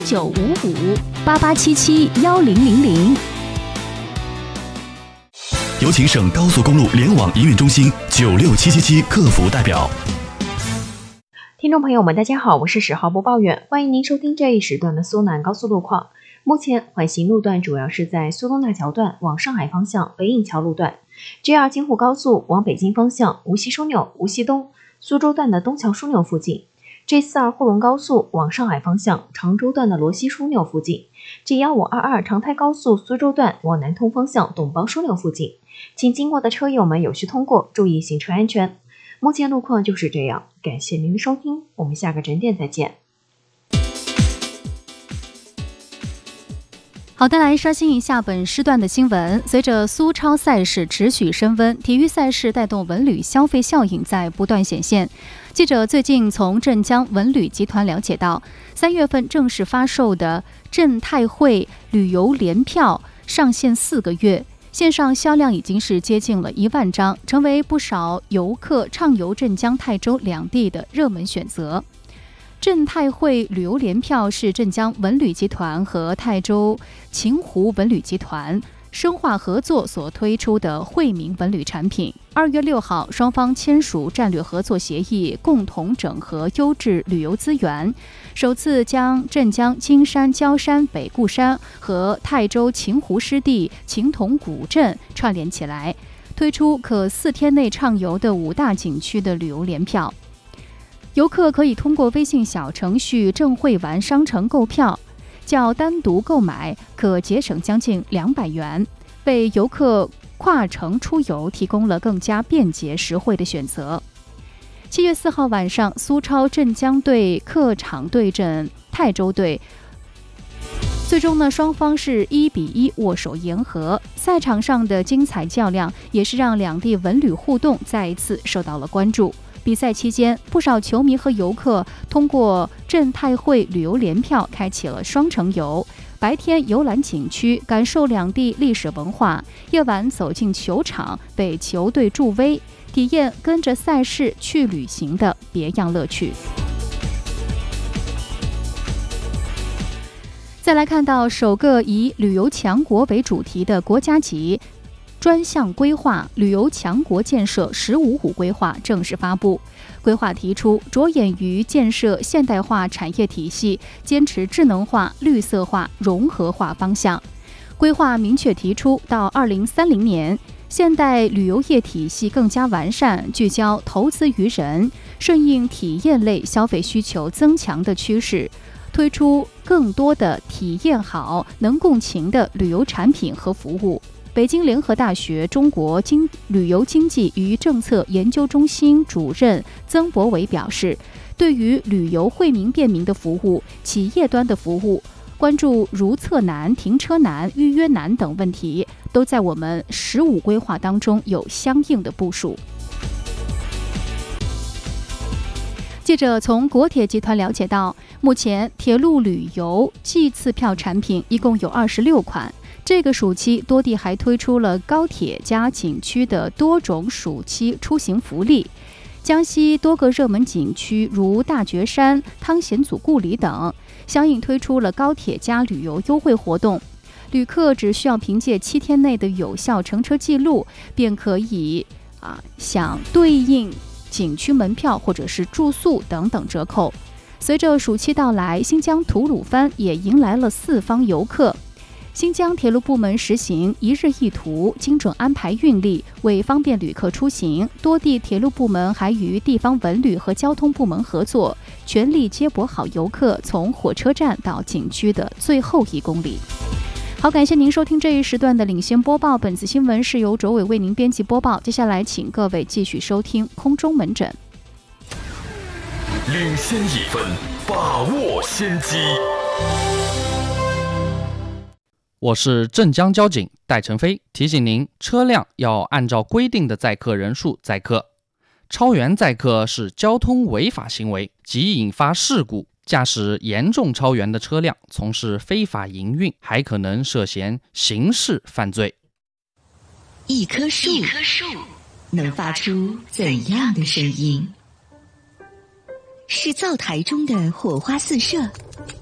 955-8877-1000。 有请省高速公路联网营运中心96777客服代表。 听众朋友们，大家好，我是10号播报员，欢迎您收听这一时段的苏南高速路况。目前缓行路段主要是在苏东大桥段往上海方向北引桥路段， JR 京沪高速往北京方向无锡枢纽、无锡东、苏州段的东桥枢纽附近， G42 沪蓉高速往上海方向常州段的罗溪枢纽附近， G1522 常态高速苏州段往南通方向董邦枢纽附近，请经过的车友们有序通过，注意行车安全。目前路况就是这样，感谢您的收听，我们下个整点再见。 好的，来刷新一下本时段的新闻。随着苏超赛事持续升温，体育赛事带动文旅消费效应在不断显现。记者最近从镇江文旅集团了解到，3月份正式发售的镇泰汇旅游联票上线4个月，线上销量已经是接近了1万张，成为不少游客畅游镇江、泰州两地的热门选择。镇泰汇旅游联票是镇江文旅集团和泰州晴湖文旅集团深化合作所推出的惠民文旅产品。2月6号，双方签署战略合作协议，共同整合优质旅游资源，首次将镇江金山、焦山、北固山和泰州晴湖湿地晴同古镇串联起来，推出可4天内畅游的5大景区的旅游联票。游客可以通过微信小程序镇会玩商城购票，较单独购买可节省将近200元，为游客跨城出游提供了更加便捷实惠的选择。7月4号晚上，苏超镇江队客场对阵泰州队，最终呢，双方是1-1握手言和。赛场上的精彩较量也是让两地文旅互动再一次受到了关注。比赛期间，不少球迷和游客通过镇泰汇旅游联票开启了双城游，白天游览景区，感受两地历史文化，夜晚走进球场，为球队助威，体验跟着赛事去旅行的别样乐趣。再来看到首个以旅游强国为主题的国家级专项规划旅游强国建设15+5规划正式发布。规划提出，着眼于建设现代化产业体系，坚持智能化、绿色化、融合化方向。规划明确提出，到2030年，现代旅游业体系更加完善，聚焦投资于人，顺应体验类消费需求增强的趋势，推出更多的体验好、能共情的旅游产品和服务。北京联合大学中国旅游经济与政策研究中心主任曾博伟表示，对于旅游惠民便民的服务、企业端的服务，关注如厕难、停车难、预约难等问题，都在我们15规划当中有相应的部署。记者从国铁集团了解到，目前铁路旅游季次票产品一共有26款。这个暑期，多地还推出了高铁加景区的多种暑期出行福利。江西多个热门景区如大觉山、汤显祖故里等，相应推出了高铁加旅游优惠活动。旅客只需要凭借7天内的有效乘车记录，便可以享对应景区门票或者是住宿等等折扣。随着暑期到来，新疆吐鲁番也迎来了4方游客。新疆铁路部门实行1日1图，精准安排运力，为方便旅客出行，多地铁路部门还与地方文旅和交通部门合作，全力接驳好游客从火车站到景区的最后1公里。好，感谢您收听这一时段的领先播报，本次新闻是由卓伟为您编辑播报。接下来请各位继续收听空中门诊。 领先1分，把握先机。 我是镇江交警戴成飞，提醒您，车辆要按照规定的载客人数载客，超员载客是交通违法行为，即引发事故。驾驶严重超员的车辆从事非法营运，还可能涉嫌刑事犯罪。 一棵树能发出怎样的声音？是灶台中的火花四射，